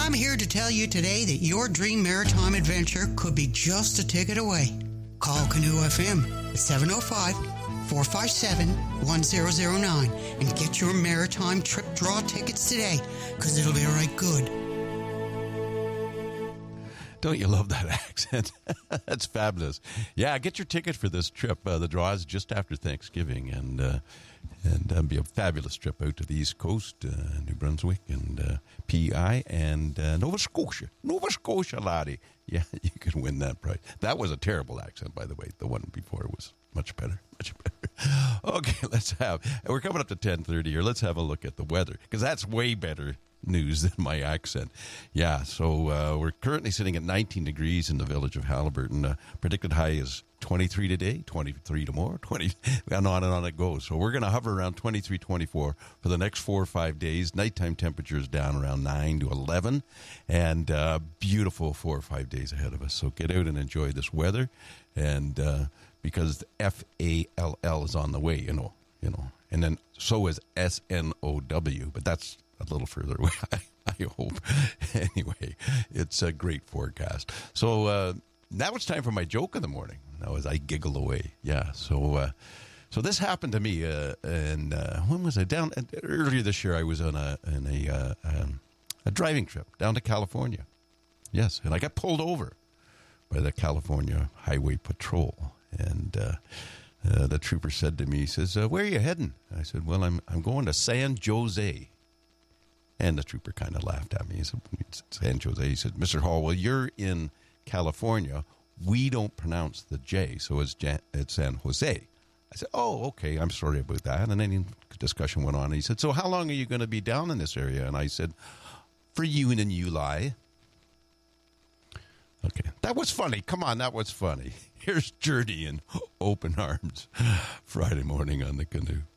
I'm here to tell you today that your dream maritime adventure could be just a ticket away. Call Canoe FM at 705-457-1009 and get your maritime trip draw tickets today, because it'll be right good. Don't you love that accent? That's fabulous. Yeah, get your ticket for this trip. The draw is just after Thanksgiving, and be a fabulous trip out to the East Coast, New Brunswick and PEI and Nova Scotia. Nova Scotia, laddie. Yeah, you can win that prize. That was a terrible accent, by the way. The one before was much better, much better. Okay, we're coming up to 10:30 here. Let's have a look at the weather, because that's way better news than my accent. Yeah, so we're currently sitting at 19 degrees in the village of Haliburton. Predicted high is 23 today, 23 tomorrow, 20, and on it goes. So we're going to hover around 23, 24 for the next 4 or 5 days. Nighttime temperatures down around 9 to 11, and beautiful 4 or 5 days ahead of us. So get out and enjoy this weather, and because FALL is on the way, you know, and then so is SNOW, but that's a little further away, I hope. Anyway, it's a great forecast. So now it's time for my joke of the morning. Now as I giggle away. Yeah, so this happened to me, and when was I down? Earlier this year, I was on a driving trip down to California. Yes, and I got pulled over by the California Highway Patrol, and the trooper said to me, he says, "Where are you heading?" I said, "Well, I'm going to San Jose." And the trooper kind of laughed at me. He said, "San Jose." He said, "Mr. Hall, well, you're in California. We don't pronounce the J, so it's San Jose." I said, "Oh, okay, I'm sorry about that." And then the discussion went on. And he said, "So how long are you going to be down in this area?" And I said, "For June and July." Okay, that was funny. Come on, that was funny. Here's Journey in Open Arms, Friday morning on the Canoe.